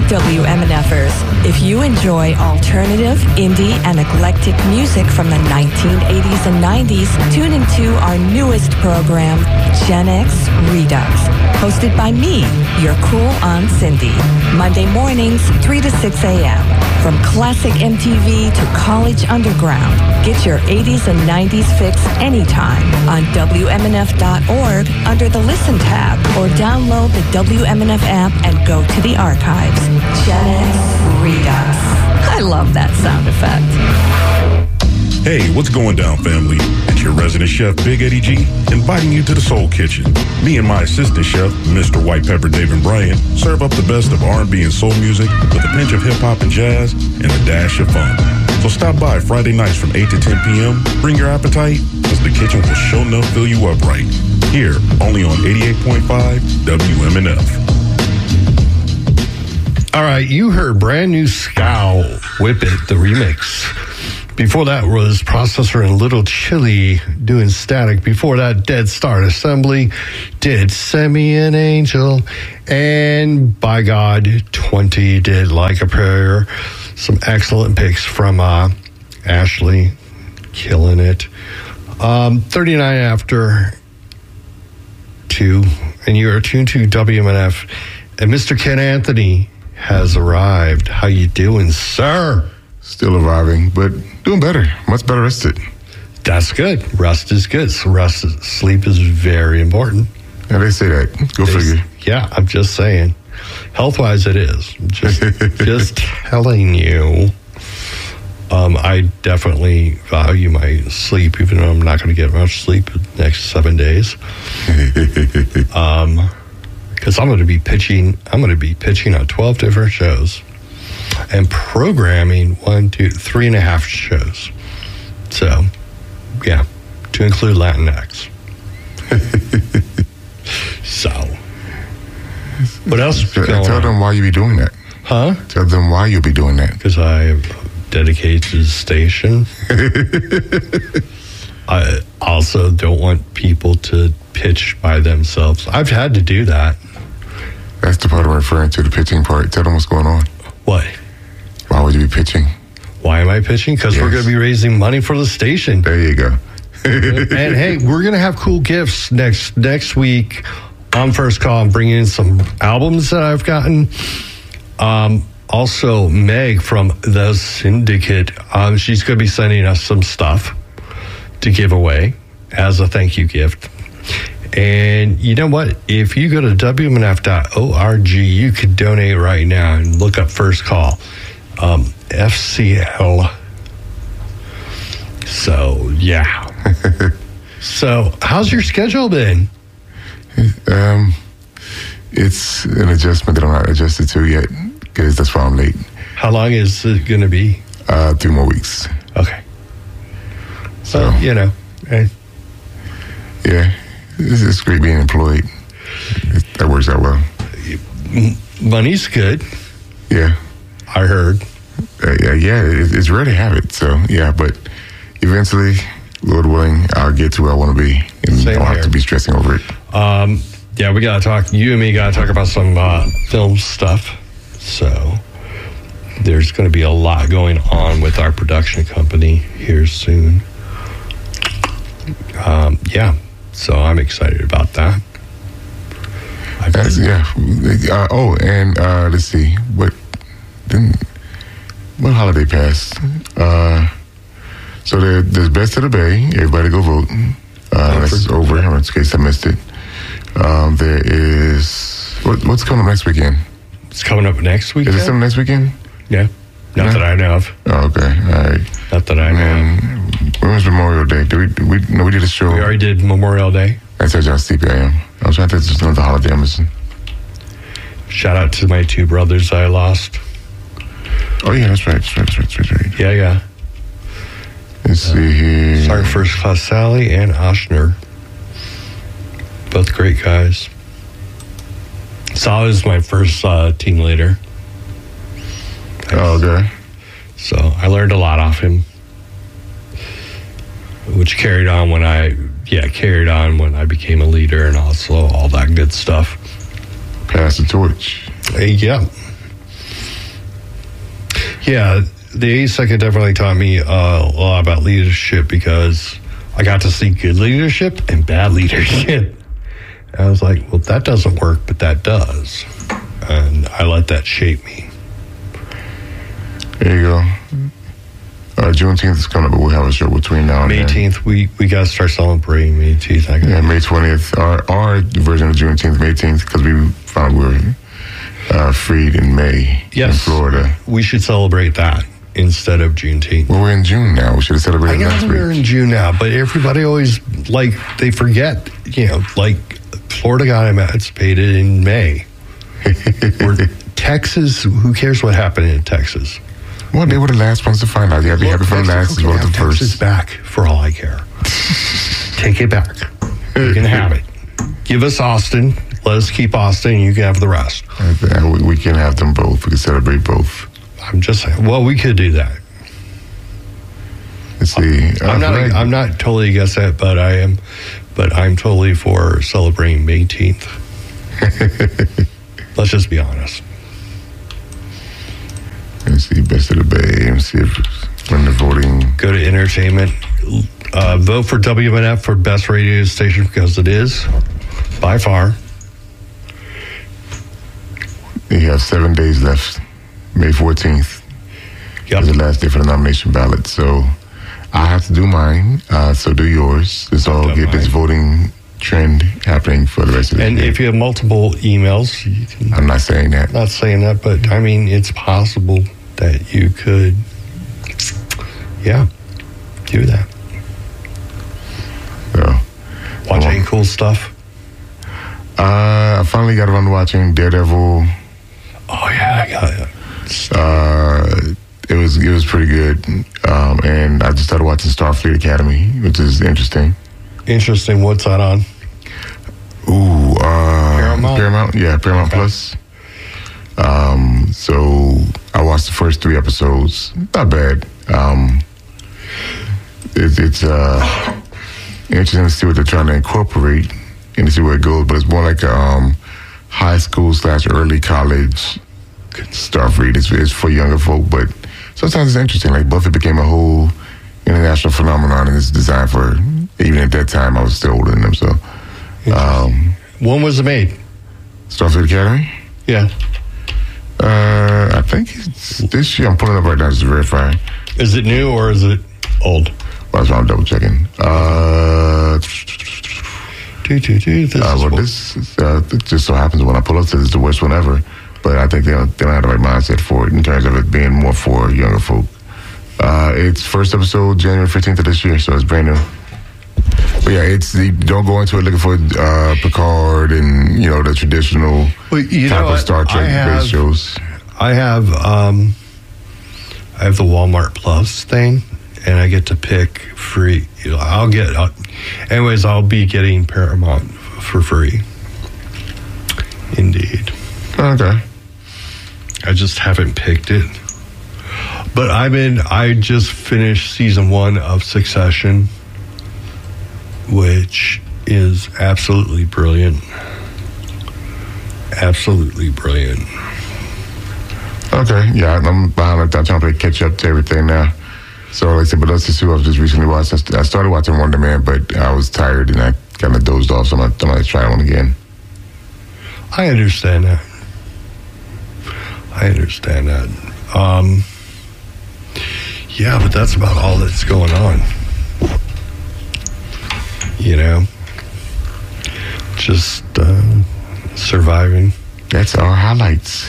WMNFers, if you enjoy alternative, indie, and eclectic music from the 1980s and 90s, tune into our newest program, Gen X Redux, hosted by me, your cool Aunt Cindy. Monday mornings, 3 to 6 a.m. From classic MTV to college underground, get your 80s and 90s fix anytime on WMNF.org under the Listen tab, or download the WMNF app and go to the archives. Gen X Redux. I love that sound effect. Hey, what's going down, family? It's your resident chef, Big Eddie G, inviting you to the Soul Kitchen. Me and my assistant chef, Mr. White Pepper David Bryant, serve up the best of R&B and soul music with a pinch of hip-hop and jazz and a dash of fun. So stop by Friday nights from 8 to 10 p.m. Bring your appetite, because the kitchen will sure enough fill you up right. Here, only on 88.5 WMNF. All right, you heard brand new Scowl, Whip It, the remix. Before that was Processor and Little Chili doing Static. Before that, Dead Start Assembly did Send Me an Angel. And by God, 20 did Like a Prayer. Some excellent picks from Ashley, killing it. 39 after 2, and you are tuned to WMNF. And Mr. Ken Anthony has arrived. How you doing, sir? Still arriving, but doing better. Much better rested. That's good. Rest is good. So sleep is very important. Yeah, they say that. Go figure. Yeah, I'm just saying. Health-wise, it is. Just telling you. I definitely value my sleep, even though I'm not going to get much sleep the next 7 days. Because I'm going to be pitching on 12 different shows and programming 3.5 shows. So, yeah, to include Latinx. So, what else? Tell them why you be doing that. Huh? Tell them why you'll be doing that. Because I dedicate to the station. I also don't want people to pitch by themselves. I've had to do that. That's the part I'm referring to, the pitching part. Tell them what's going on. What? Why would you be pitching? Why am I pitching? Because we're going to be raising money for the station. There you go. And hey, we're going to have cool gifts next week on First Call. I'm bringing in some albums that I've gotten. Also, Meg from The Syndicate, she's going to be sending us some stuff to give away as a thank you gift. And you know what? If you go to WMNF.org, you could donate right now and look up First Call, FCL. So, yeah. So, how's your schedule been? It's an adjustment that I'm not adjusted to yet, because that's why I'm late. How long is it going to be? 3 more weeks. Okay. So, you know. Yeah. It's great being employed. That works out well. Money's good. Yeah. I heard. Yeah, it's rare to have it. So, yeah, but eventually, Lord willing, I'll get to where I want to be. And I don't have to be stressing over it. Yeah, we got to talk. You and me got to talk about some film stuff. So, there's going to be a lot going on with our production company here soon. Yeah. So I'm excited about that. Let's see. What holiday passed? So there's Best of the Bay. Everybody go vote. That's over. In case I missed it. There is... What's coming up next weekend? It's coming up next weekend? Is it something next weekend? Yeah. Not that I know of. Oh, okay. All right. Not that I know of. When was Memorial Day? We did a show. We already did Memorial Day. I told you how sleepy I am. I was trying to think there's another holiday I'm missing. Shout out to my 2 brothers I lost. Oh, yeah, that's right. Yeah. Let's see here. Sergeant First Class Sally and Oshner. Both great guys. Sally was my first team leader. Oh, okay. So I learned a lot off him, which carried on when I became a leader, and also all that good stuff. Pass the torch. Yeah. Yeah, the 8 second definitely taught me a lot about leadership because I got to see good leadership and bad leadership. And I was like, well, that doesn't work, but that does. And I let that shape me. There you go. Juneteenth is coming up, but we'll have a show between now and May 18th, we got to start celebrating May 18th. Yeah, May 20th. Our version of Juneteenth, May 18th, because we found we were freed in May in Florida. We should celebrate that instead of Juneteenth. Well, we're in June now. We should have celebrated next week. We're in June now, but everybody always, they forget, Florida got emancipated in May. Or Texas, who cares what happened in Texas? Well, they were the last ones to find out. Yeah, be happy for the last as well as the first. Texas back for all I care. Take it back. You can have it. Give us Austin. Let us keep Austin. You can have the rest. We can have them both. We can celebrate both. I'm just saying. Well, we could do that. Let's see. I'm not totally against that, but I am. But I'm totally for celebrating May 18th. Let's just be honest. Let's see, Best of the Bay. Let's see when the voting. Go to entertainment. Vote for WMNF for best radio station because it is, by far. You have 7 days left. May 14th is the last day for the nomination ballot. So I have to do mine. So do yours. Let's all get this voting trend happening for the rest of the And day. if you have multiple emails, you can. I'm not saying that. Not saying that, but I mean, it's possible that you could, do that. So, watch any cool stuff? I finally got around to watching Daredevil. Oh yeah, I got it. It was pretty good, and I just started watching Starfleet Academy, which is interesting. Interesting. What's that on? Ooh, Paramount? Yeah, Paramount Plus. So I watched the first 3 episodes. Not bad. It's interesting to see what they're trying to incorporate and to see where it goes, but it's more like a high school / early college Starfleet. It's for younger folk, but sometimes it's interesting. Like Buffy became a whole international phenomenon, and it's designed for, even at that time, I was still older than them. So, when was it made? Starfleet Academy? Yeah. I think it's this year. I'm pulling it up right now just to verify. Is it new or is it old? Well, that's why I'm double checking. This just so happens when I pull up to this is the worst one ever. But I think they don't have the right mindset for it in terms of it being more for younger folk. It's first episode January 15th of this year, so it's brand new. But yeah, don't go into it looking for Picard and the traditional type of Star Trek based shows. I have the Walmart Plus thing, and I get to pick free. I'll be getting Paramount for free. Indeed. Okay. I just haven't picked it. But I just finished season 1 of Succession, which is absolutely brilliant. Absolutely brilliant. Okay, yeah, I'm behind. I'm trying to catch up to everything now. So, like I said, but that's just who I've just recently watched. I started watching Wonder Man, but I was tired and I kind of dozed off, so I'm going to try one again. I understand that. Yeah, but that's about all that's going on. Just surviving. That's our highlights.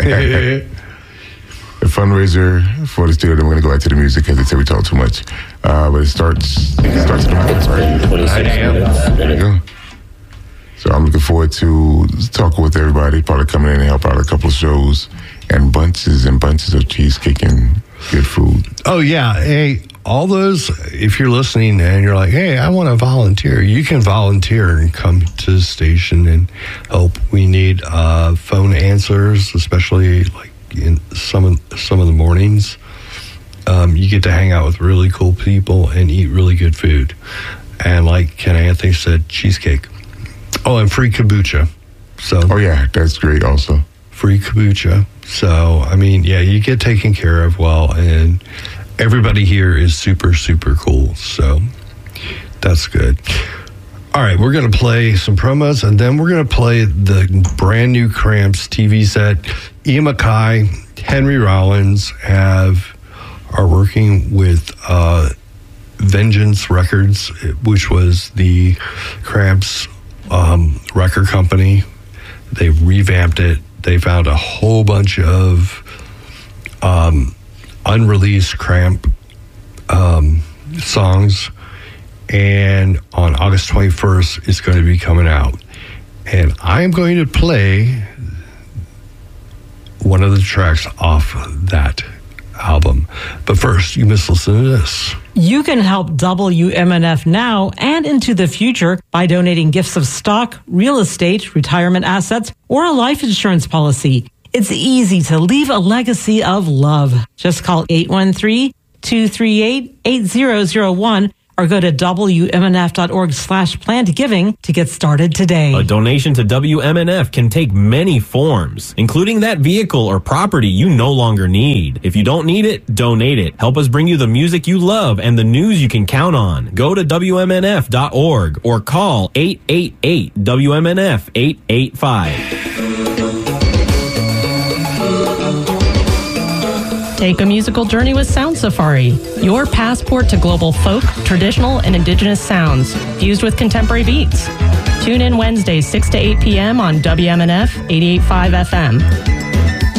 The fundraiser for the studio, then we're going to go back to the music because they said we talk too much. But it starts in the morning, right? 26 minutes. There you go. So I'm looking forward to talking with everybody, probably coming in and help out a couple of shows, and bunches of cheesecake and good food. Oh, yeah. Hey, all those, if you're listening and you're like, hey, I want to volunteer, you can volunteer and come to the station and help. We need phone answers, especially like in some of the mornings. You get to hang out with really cool people and eat really good food. And like Ken Anthony said, cheesecake. Oh, and free kombucha. So, oh yeah, that's great also. free kombucha. So, I mean, yeah, you get taken care of well, and everybody here is super, super cool. So that's good. All right, we're going to play some promos, and then we're going to play the brand new Cramps TV set. Ian MacKaye, Henry Rollins are working with Vengeance Records, which was the Cramps record company. They revamped it. They found a whole bunch of unreleased Cramp songs, and on August 21st, it's going to be coming out. And I'm going to play one of the tracks off that album. But first, you must listen to this. You can help WMNF now and into the future by donating gifts of stock, real estate, retirement assets, or a life insurance policy. It's easy to leave a legacy of love. Just call 813-238-8001 or go to WMNF.org/plannedgiving to get started today. A donation to WMNF can take many forms, including that vehicle or property you no longer need. If you don't need it, donate it. Help us bring you the music you love and the news you can count on. Go to WMNF.org or call 888-WMNF-885. Take a musical journey with Sound Safari, your passport to global folk, traditional, and indigenous sounds, fused with contemporary beats. Tune in Wednesdays 6 to 8 p.m. on WMNF 88.5 FM.